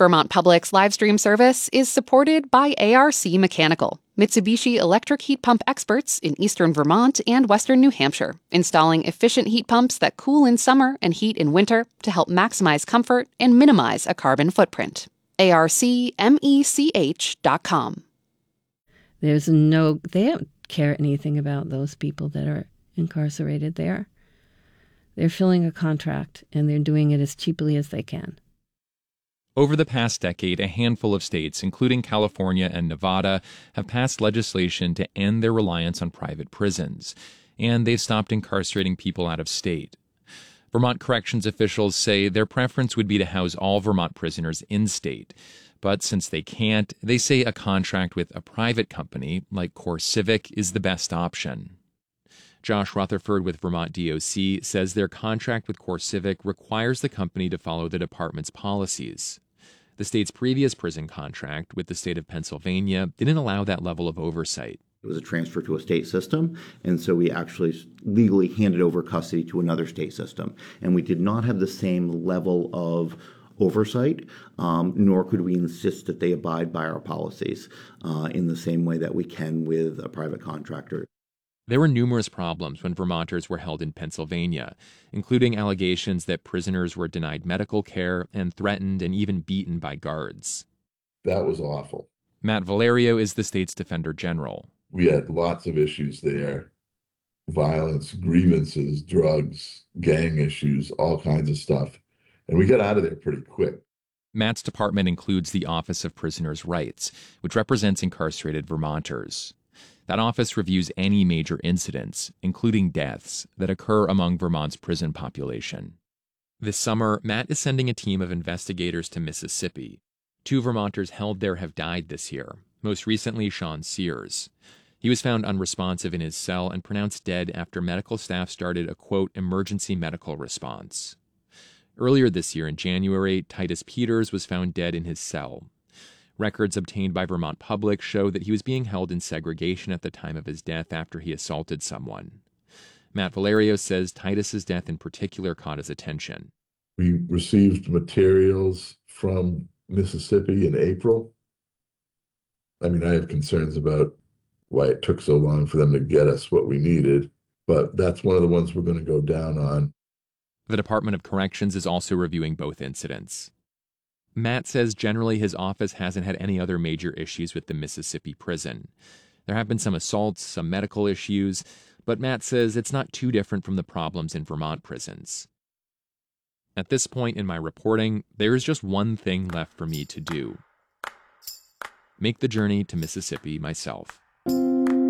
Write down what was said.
Vermont Public's live stream service is supported by ARC Mechanical, Mitsubishi electric heat pump experts in eastern Vermont and western New Hampshire, installing efficient heat pumps that cool in summer and heat in winter to help maximize comfort and minimize a carbon footprint. ARCMECH.com. They don't care anything about those people that are incarcerated there. They're filling a contract, and they're doing it as cheaply as they can. Over the past decade, a handful of states, including California and Nevada, have passed legislation to end their reliance on private prisons, and they've stopped incarcerating people out of state. Vermont corrections officials say their preference would be to house all Vermont prisoners in-state. But since they can't, they say a contract with a private company, like CoreCivic, is the best option. Josh Rutherford with Vermont DOC says their contract with CoreCivic requires the company to follow the department's policies. The state's previous prison contract with the state of Pennsylvania didn't allow that level of oversight. It was a transfer to a state system, and so we actually legally handed over custody to another state system. And we did not have the same level of oversight, nor could we insist that they abide by our policies in the same way that we can with a private contractor. There were numerous problems when Vermonters were held in Pennsylvania, including allegations that prisoners were denied medical care and threatened and even beaten by guards. That was awful. Matt Valerio is the state's Defender General. We had lots of issues there. Violence, grievances, drugs, gang issues, all kinds of stuff. And we got out of there pretty quick. Matt's department includes the Office of Prisoners' Rights, which represents incarcerated Vermonters. That office reviews any major incidents, including deaths, that occur among Vermont's prison population. This summer, Matt is sending a team of investigators to Mississippi. 2 Vermonters held there have died this year, most recently Sean Sears. He was found unresponsive in his cell and pronounced dead after medical staff started a, quote, emergency medical response. Earlier this year in January, Titus Peters was found dead in his cell. Records obtained by Vermont Public show that he was being held in segregation at the time of his death after he assaulted someone. Matt Valerio says Titus's death in particular caught his attention. We received materials from Mississippi in April. I mean, I have concerns about why it took so long for them to get us what we needed, but that's one of the ones we're going to go down on. The Department of Corrections is also reviewing both incidents. Matt says generally his office hasn't had any other major issues with the Mississippi prison. There have been some assaults, some medical issues, but Matt says it's not too different from the problems in Vermont prisons. At this point in my reporting, there is just one thing left for me to do: make the journey to Mississippi myself.